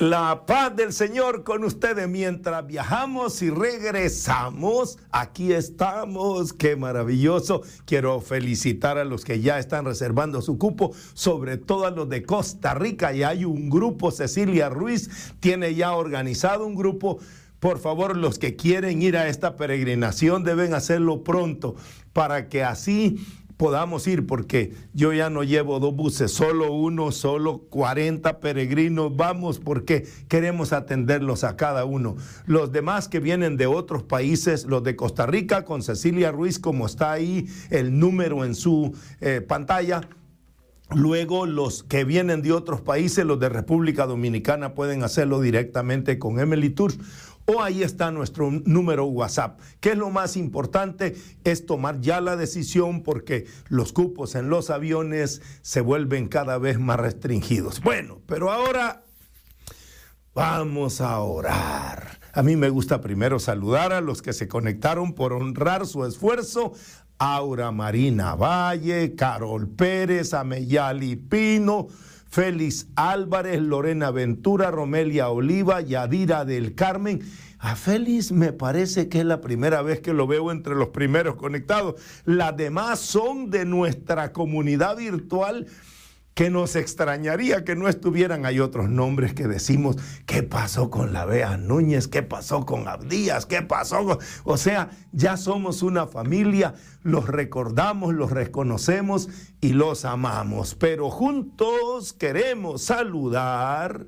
La paz del Señor con ustedes mientras viajamos y regresamos. Aquí estamos, qué maravilloso. Quiero felicitar a los que ya están reservando su cupo, sobre todo a los de Costa Rica. Y hay un grupo, Cecilia Ruiz tiene ya organizado un grupo. Por favor, los que quieren ir a esta peregrinación deben hacerlo pronto para que así podamos ir, porque yo ya no llevo 2 buses, solo uno, solo 40 peregrinos vamos, porque queremos atenderlos a cada uno. Los demás que vienen de otros países, los de Costa Rica, con Cecilia Ruiz, como está ahí el número en su pantalla. Luego los que vienen de otros países, los de República Dominicana, pueden hacerlo directamente con Emily Tours. O ahí está nuestro número WhatsApp. ¿Qué es lo más importante? Es tomar ya la decisión, porque los cupos en los aviones se vuelven cada vez más restringidos. Bueno, pero ahora vamos a orar. A mí me gusta primero saludar a los que se conectaron por honrar su esfuerzo. Aura Marina Valle, Carol Pérez, Ameyali Pino, Félix Álvarez, Lorena Ventura, Romelia Oliva, Yadira del Carmen. A Félix me parece que es la primera vez que lo veo entre los primeros conectados. Las demás son de nuestra comunidad virtual, que nos extrañaría que no estuvieran. Hay otros nombres que decimos, ¿qué pasó con la Bea Núñez? ¿Qué pasó con Abdías? ¿Qué pasó con...? O sea, ya somos una familia, los recordamos, los reconocemos y los amamos. Pero juntos queremos saludar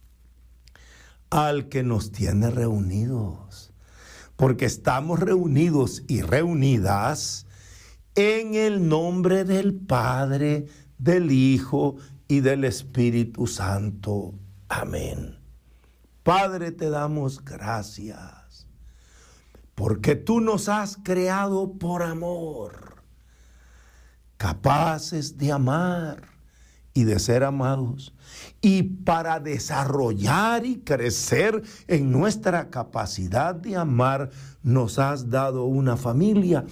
al que nos tiene reunidos, porque estamos reunidos y reunidas en el nombre del Padre, del Hijo y del Espíritu Santo. Amén. Padre, te damos gracias, porque tú nos has creado por amor, capaces de amar y de ser amados, y para desarrollar y crecer en nuestra capacidad de amar, nos has dado una familia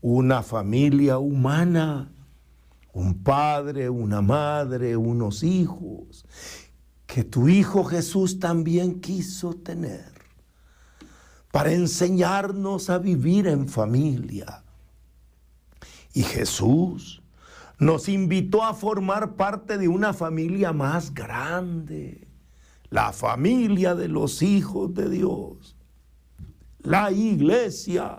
humana. Un padre, una madre, unos hijos, que tu Hijo Jesús también quiso tener, para enseñarnos a vivir en familia. Y Jesús nos invitó a formar parte de una familia más grande, la familia de los hijos de Dios, la iglesia.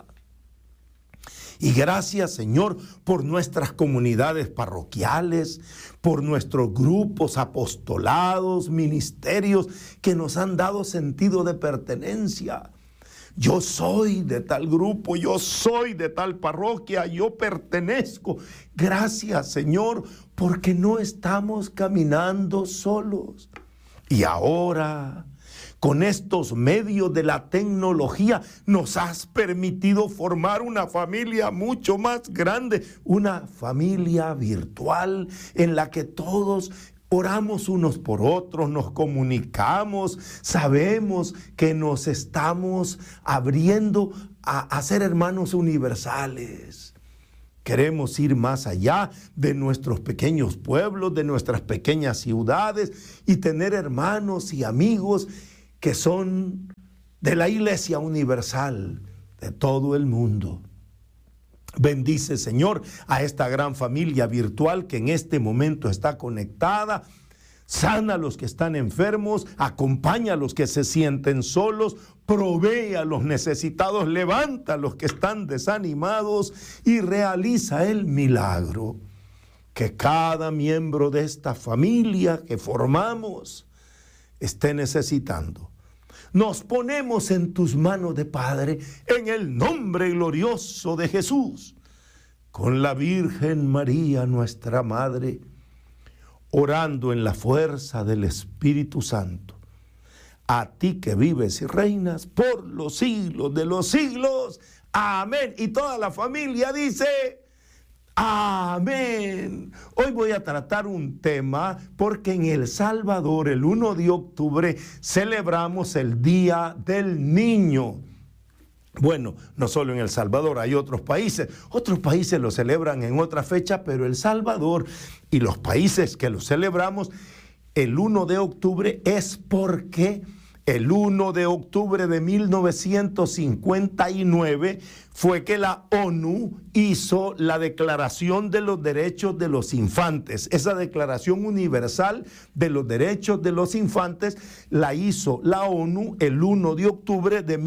Y gracias, Señor, por nuestras comunidades parroquiales, por nuestros grupos, apostolados, ministerios que nos han dado sentido de pertenencia. Yo soy de tal grupo, yo soy de tal parroquia, yo pertenezco. Gracias, Señor, porque no estamos caminando solos. Y ahora, con estos medios de la tecnología, nos has permitido formar una familia mucho más grande, una familia virtual en la que todos oramos unos por otros, nos comunicamos, sabemos que nos estamos abriendo a ser hermanos universales. Queremos ir más allá de nuestros pequeños pueblos, de nuestras pequeñas ciudades, y tener hermanos y amigos que son de la Iglesia Universal de todo el mundo. Bendice, Señor, a esta gran familia virtual que en este momento está conectada. Sana a los que están enfermos, acompaña a los que se sienten solos, provee a los necesitados, levanta a los que están desanimados y realiza el milagro que cada miembro de esta familia que formamos esté necesitando. Nos ponemos en tus manos de Padre, en el nombre glorioso de Jesús, con la Virgen María, nuestra Madre, orando en la fuerza del Espíritu Santo. A ti que vives y reinas por los siglos de los siglos. Amén. Y toda la familia dice: amén. Hoy voy a tratar un tema porque en El Salvador, el 1 de octubre, celebramos el Día del Niño. Bueno, no solo en El Salvador, hay otros países lo celebran en otra fecha, pero El Salvador y los países que lo celebramos el 1 de octubre es porque el 1 de octubre de 1959 fue que la ONU hizo la Declaración de los Derechos de los Infantes. Esa Declaración Universal de los Derechos de los Infantes la hizo la ONU el 1 de octubre de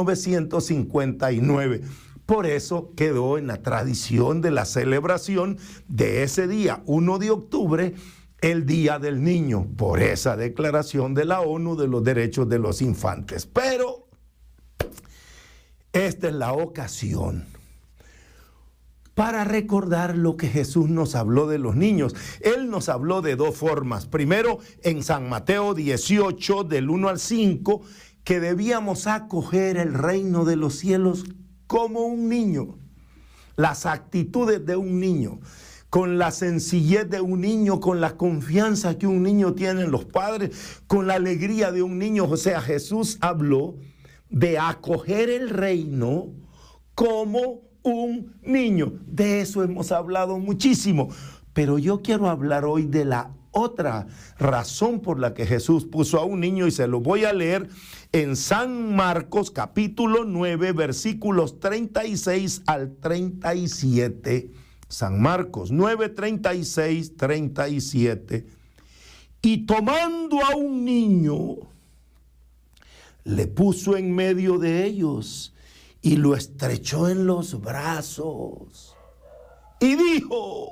1959. Por eso quedó en la tradición de la celebración de ese día, 1 de octubre, el Día del Niño, por esa declaración de la ONU de los derechos de los infantes. Pero esta es la ocasión para recordar lo que Jesús nos habló de los niños. Él nos habló de dos formas. Primero, en San Mateo 18, del 1 al 5, que debíamos acoger el reino de los cielos como un niño, las actitudes de un niño, con la sencillez de un niño, con la confianza que un niño tiene en los padres, con la alegría de un niño. O sea, Jesús habló de acoger el reino como un niño. De eso hemos hablado muchísimo. Pero yo quiero hablar hoy de la otra razón por la que Jesús puso a un niño, y se lo voy a leer en San Marcos capítulo 9, versículos 36 al 37. San Marcos 9, 36, 37. Y tomando a un niño, le puso en medio de ellos y lo estrechó en los brazos y dijo: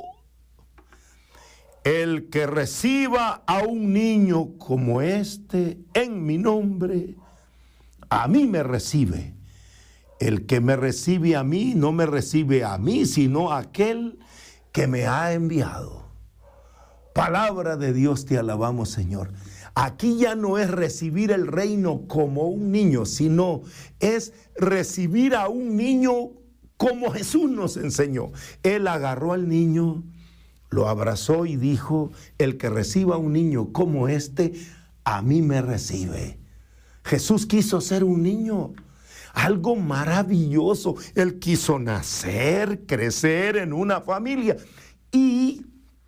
el que reciba a un niño como este en mi nombre, a mí me recibe. El que me recibe a mí, no me recibe a mí, sino a aquel que me ha enviado. Palabra de Dios, te alabamos, Señor. Aquí ya no es recibir el reino como un niño, sino es recibir a un niño como Jesús nos enseñó. Él agarró al niño, lo abrazó y dijo: el que reciba a un niño como este, a mí me recibe. Jesús quiso ser un niño. Algo maravilloso. Él quiso nacer, crecer en una familia y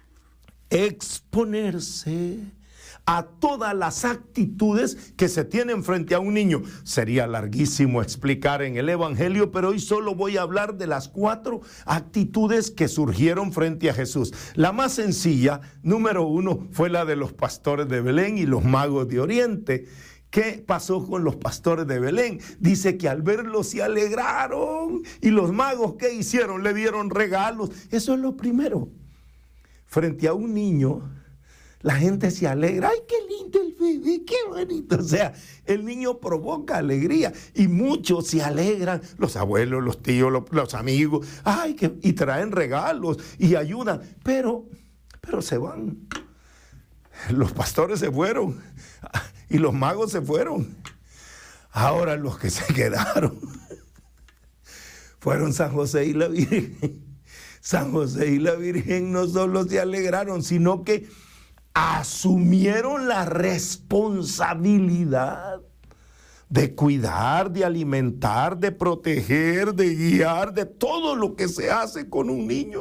exponerse a todas las actitudes que se tienen frente a un niño. Sería larguísimo explicar en el Evangelio, pero hoy solo voy a hablar de las 4 actitudes que surgieron frente a Jesús. La más sencilla, número 1, fue la de los pastores de Belén y los magos de Oriente. ¿Qué pasó con los pastores de Belén? Dice que al verlos se alegraron. ¿Y los magos qué hicieron? Le dieron regalos. Eso es lo primero. Frente a un niño, la gente se alegra. ¡Ay, qué lindo el bebé! ¡Qué bonito! O sea, el niño provoca alegría. Y muchos se alegran. Los abuelos, los tíos, los amigos. ¡Ay! Y traen regalos y ayudan. Pero se van. Los pastores se fueron. Y los magos se fueron. Ahora los que se quedaron fueron San José y la Virgen. San José y la Virgen no solo se alegraron, sino que asumieron la responsabilidad de cuidar, de alimentar, de proteger, de guiar, de todo lo que se hace con un niño.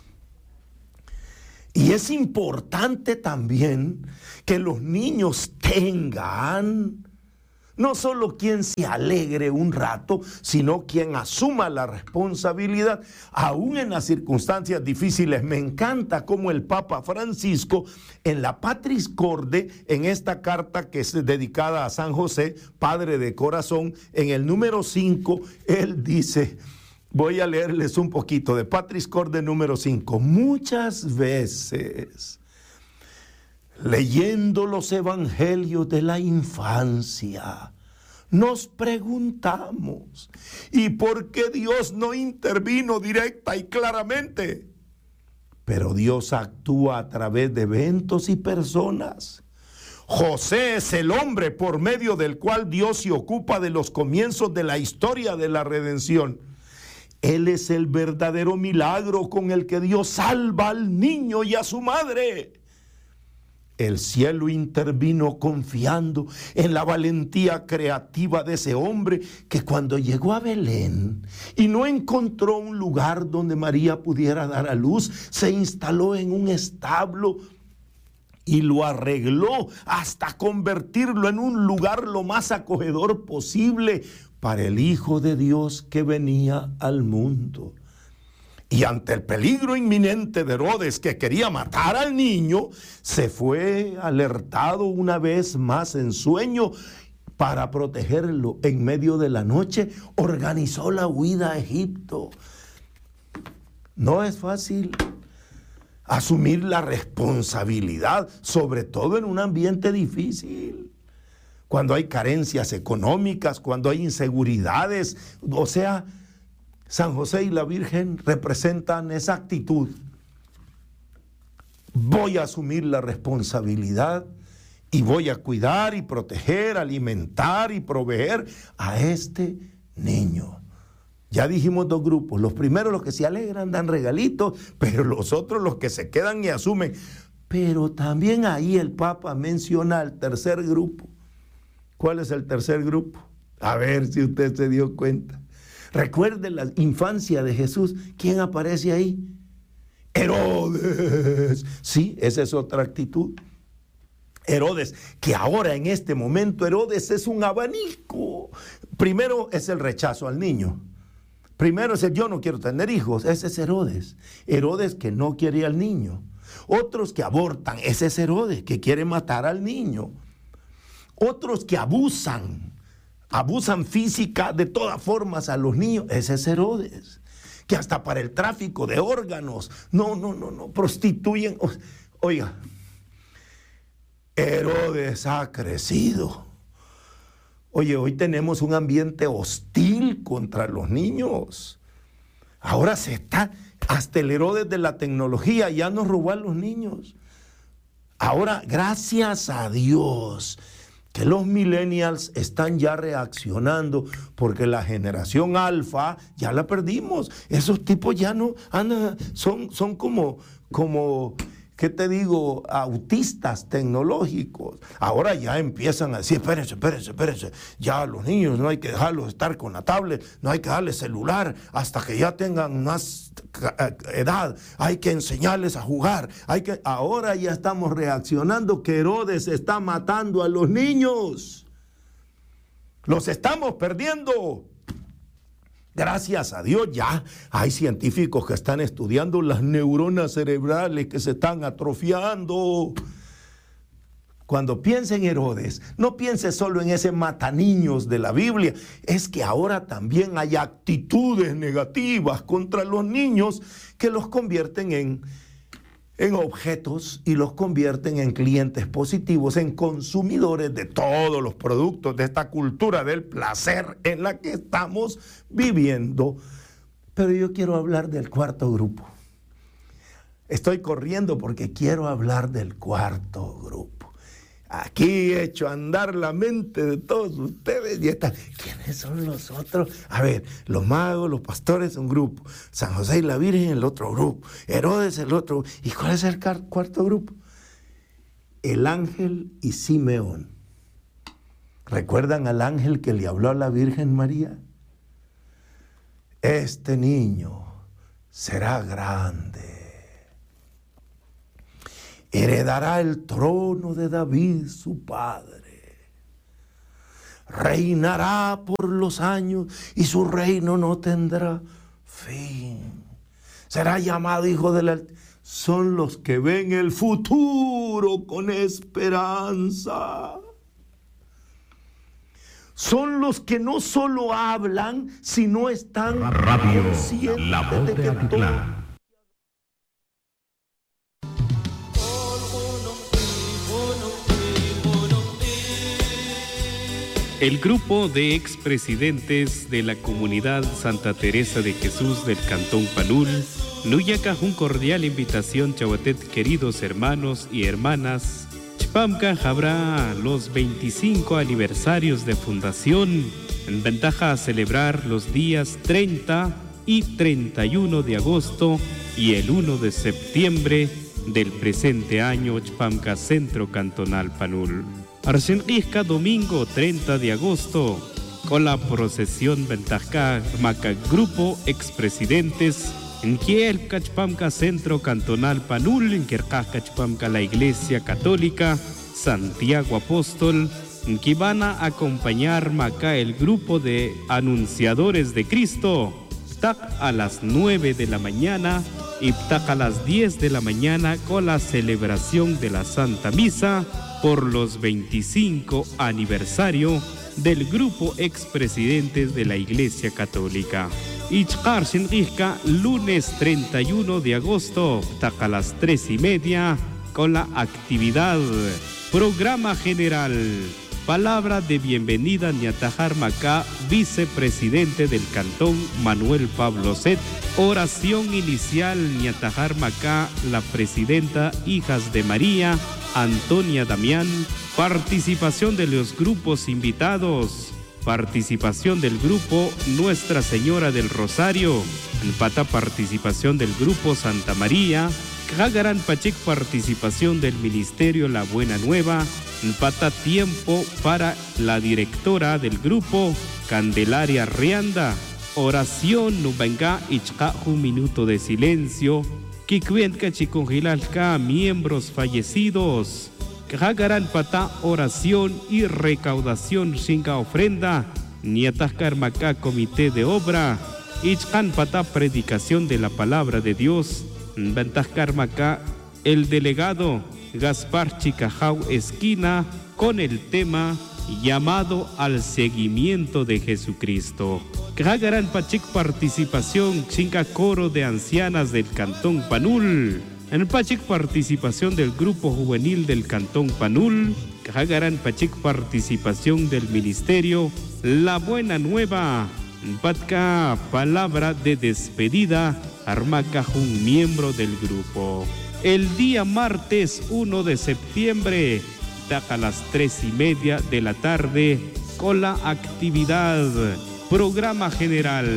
Y es importante también que los niños tengan no solo quien se alegre un rato, sino quien asuma la responsabilidad, aún en las circunstancias difíciles. Me encanta cómo el Papa Francisco, en la Patris Corde, en esta carta que es dedicada a San José, Padre de Corazón, en el número 5, él dice... Voy a leerles un poquito de Patris Corde número 5. Muchas veces, leyendo los evangelios de la infancia, nos preguntamos: ¿y por qué Dios no intervino directa y claramente? Pero Dios actúa a través de eventos y personas. José es el hombre por medio del cual Dios se ocupa de los comienzos de la historia de la redención. Él es el verdadero milagro con el que Dios salva al niño y a su madre. El cielo intervino confiando en la valentía creativa de ese hombre que cuando llegó a Belén y no encontró un lugar donde María pudiera dar a luz, se instaló en un establo y lo arregló hasta convertirlo en un lugar lo más acogedor posible para el Hijo de Dios que venía al mundo. Y ante el peligro inminente de Herodes, que quería matar al niño, se fue alertado una vez más en sueño para protegerlo. En medio de la noche organizó la huida a Egipto. No es fácil asumir la responsabilidad, sobre todo en un ambiente difícil, cuando hay carencias económicas, cuando hay inseguridades. O sea, San José y la Virgen representan esa actitud. Voy a asumir la responsabilidad y voy a cuidar y proteger, alimentar y proveer a este niño. Ya dijimos dos grupos. Los primeros, los que se alegran, dan regalitos, pero los otros, los que se quedan y asumen. Pero también ahí el Papa menciona al tercer grupo. ¿Cuál es el tercer grupo? A ver si usted se dio cuenta. Recuerden la infancia de Jesús. ¿Quién aparece ahí? Herodes. Sí, esa es otra actitud. Herodes, que ahora en este momento Herodes es un abanico. Primero es el rechazo al niño. Primero es el yo no quiero tener hijos. Ese es Herodes. Herodes que no quiere al niño. Otros que abortan. Ese es Herodes, que quiere matar al niño. Otros que abusan física de todas formas a los niños. Ese es Herodes, que hasta para el tráfico de órganos, prostituyen. Oiga, Herodes ha crecido. Oye, hoy tenemos un ambiente hostil contra los niños. Ahora hasta el Herodes de la tecnología ya nos robó a los niños. Ahora, gracias a Dios, que los millennials están ya reaccionando, porque la generación alfa ya la perdimos. Esos tipos ya no andan, son como, ¿qué te digo? Autistas tecnológicos. Ahora ya empiezan a decir, espérense, ya a los niños no hay que dejarlos estar con la tablet, no hay que darles celular hasta que ya tengan más edad, hay que enseñarles a jugar, ahora ya estamos reaccionando que Herodes está matando a los niños. Los estamos perdiendo. Gracias a Dios ya hay científicos que están estudiando las neuronas cerebrales que se están atrofiando. Cuando piense en Herodes, no piense solo en ese mataniños de la Biblia. Es que ahora también hay actitudes negativas contra los niños que los convierten en objetos y los convierten en clientes positivos, en consumidores de todos los productos de esta cultura del placer en la que estamos viviendo. Pero yo quiero hablar del cuarto grupo. Estoy corriendo porque quiero hablar del cuarto grupo. Aquí he hecho andar la mente de todos ustedes y están. ¿Quiénes son los otros? A ver, los magos, los pastores, un grupo. San José y la Virgen, el otro grupo. Herodes, el otro. ¿Y cuál es el cuarto grupo? El ángel y Simeón. ¿Recuerdan al ángel que le habló a la Virgen María? Este niño será grande. Heredará el trono de David, su padre. Reinará por los años y su reino no tendrá fin. Será llamado Hijo del Altísimo. Son los que ven el futuro con esperanza. Son los que no solo hablan, sino están conscientes La Voz de Atitlán. El grupo de expresidentes de la comunidad Santa Teresa de Jesús del Cantón Panul, Nuyaca, un cordial invitación, Chahuatet, queridos hermanos y hermanas. Chpamca habrá los 25 aniversarios de fundación, en ventaja a celebrar los días 30 y 31 de agosto y el 1 de septiembre del presente año, Chpamca Centro Cantonal Panul. Arsenquisca, domingo 30 de agosto, con la procesión Ventajca Maca Grupo Expresidentes En Kiel Cachpamca Centro Cantonal Panul, en Quercaj Cachpamca la Iglesia Católica Santiago Apóstol, en que van a acompañar acá el grupo de anunciadores de Cristo, TAC a las 9 de la mañana y TAC a las 10 de la mañana con la celebración de la Santa Misa por los 25 aniversario del grupo expresidentes de la Iglesia Católica. Ichkar Shinrika, lunes 31 de agosto, TAC a las 3:30 con la actividad Programa General. Palabra de bienvenida Ñatajar Macá, vicepresidente del Cantón Manuel Pablo Set. Oración inicial Ñatajar Macá, la presidenta Hijas de María, Antonia Damián. Participación de los grupos invitados. Participación del grupo Nuestra Señora del Rosario. Empata participación del grupo Santa María. Kagaran Pachik participación del Ministerio La Buena Nueva. Empata tiempo para la directora del grupo Candelaria Rianda. Oración Nubenga Ichka, un minuto de silencio. Kikuenka Chicongilalka, miembros fallecidos. Kagaran Pata oración y recaudación Shinka ofrenda. Niataskar Macá comité de obra. Ichkan Pata predicación de la palabra de Dios. Ventascar Macá el delegado Gaspar Chicajau Esquina con el tema llamado al seguimiento de Jesucristo. Kagaran Pachik participación Chinca coro de ancianas del Cantón Panul. En Pachik participación del grupo juvenil del Cantón Panul. Kagaran Pachik participación del Ministerio La Buena Nueva. Patka palabra de despedida Armaca un miembro del grupo. El día martes 1 de septiembre, a las 3:30 de la tarde, con la actividad Programa General.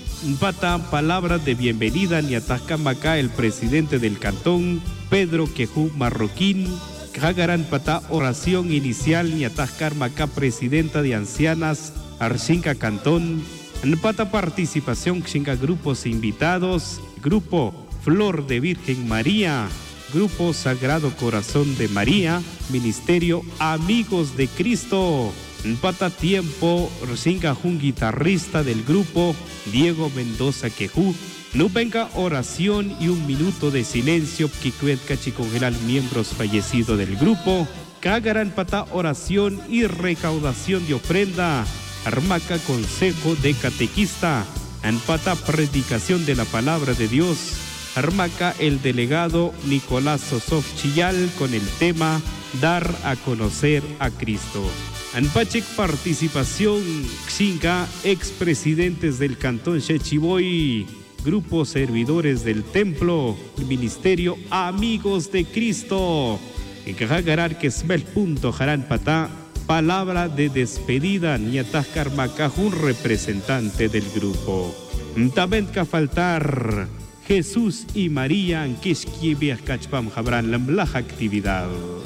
Pata palabra de bienvenida Ñatascamacá, el presidente del cantón, Pedro Quejú Marroquín. Kagaran Pata oración inicial Ñatascarmacá, presidenta de ancianas, Archinca Cantón. Pata participación Xinca grupos invitados, grupo Flor de Virgen María, grupo Sagrado Corazón de María, Ministerio Amigos de Cristo. Pata tiempo Xinca un guitarrista del grupo Diego Mendoza Quejú. No venga oración y un minuto de silencio Kikuetka Chicongelal, miembros fallecidos del grupo. Kagaran Pata oración y recaudación de ofrenda. Armaca consejo de catequista. Anpata predicación de la palabra de Dios. Armaca el delegado Nicolás Sosov Chillal con el tema Dar a conocer a Cristo. Anpachik participación Xinca, expresidentes del Cantón Chechiboy, grupo servidores del templo, Ministerio Amigos de Cristo. En Kajagarar que es el punto Jarán Patá. Palabra de despedida Ñatascar Macajun, representante del grupo. También que faltar Jesús y María en Kishki Viajkachpam Jabran la actividad.